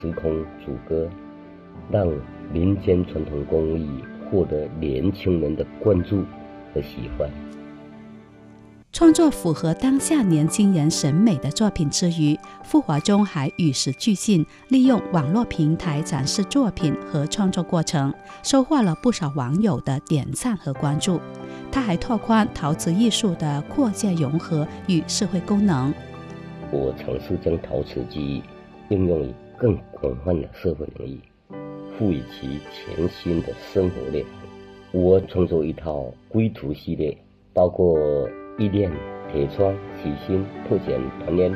时空主歌，让民间传统工艺获得年轻人的关注和喜欢。 创作符合当下年轻人审美的作品之余，傅华中还与时俱进，利用网络平台展示作品和创作过程，收获了不少网友的点赞和关注。他还拓宽陶瓷艺术的跨界融合与社会功能。 我尝试将陶瓷技艺应用于更广泛的社会领域，赋予其全新的生活内涵。我创作一套归途系列，包括意念、铁窗、喜新、破茧、团圆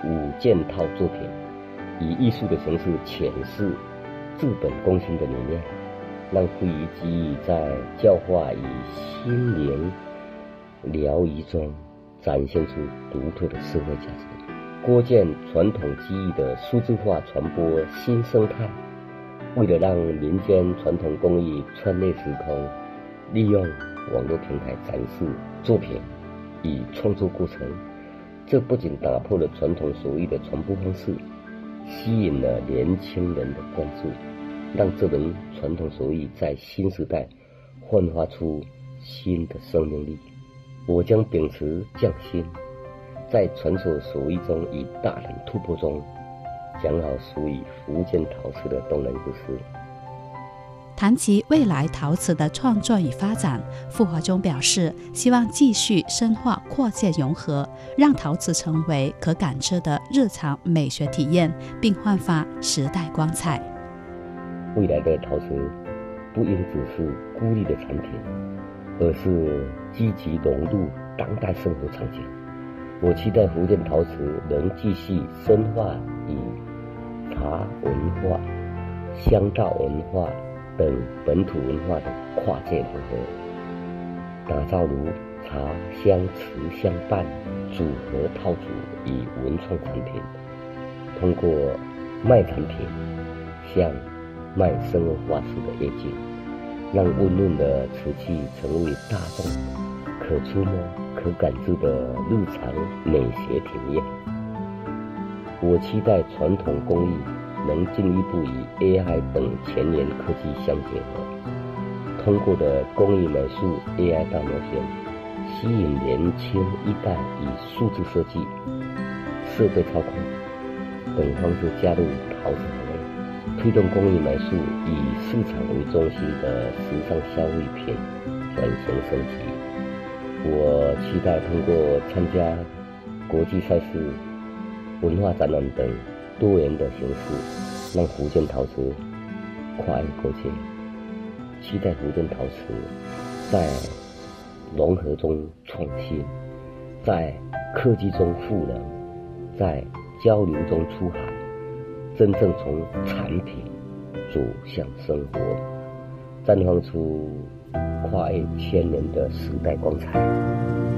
5件套作品，以艺术的形式诠释治本攻心的理念，让非遗技艺在教化与心灵疗愈中展现出独特的社会价值，构建传统技艺的数字化传播新生态。为了让民间传统工艺穿越时空，利用网络平台展示作品与创作过程，这不仅打破了传统手艺的传播方式，吸引了年轻人的关注，让这门传统手艺在新时代焕发出新的生命力。我将秉持匠心，在传授手艺中与大胆突破中，讲好属于福建陶瓷的动人故事。 谈及未来陶瓷的创作与发展，傅华中表示，希望继续深化跨界融合，让陶瓷成为可感知的日常美学体验，并焕发时代光彩。 未来的陶瓷不应只是孤立的产品，而是积极融入当代生活场景。我期待福建陶瓷能继续深化与茶文化、香道文化等本土文化的跨界融合，打造如茶香瓷相伴组合套组与文创产品，通过卖产品向卖生活化石的夜景，让温润的瓷器成为大众可触摸、可感知的日常美学体验。我期待传统工艺能进一步与 AI 等前沿科技相结合，通过的工艺美术 AI 大模型，吸引年轻一代以数字设计、设备操控等方式加入陶瓷行业，推动工艺美术以市场为中心的时尚消费品转型升级。我期待通过参加国际赛事、文化展览等多元的形式，让福建陶瓷跨越国界。期待福建陶瓷在融合中创新，在科技中赋能，在交流中出海，真正从产品走向生活，绽放出跨越1000年的时代光彩。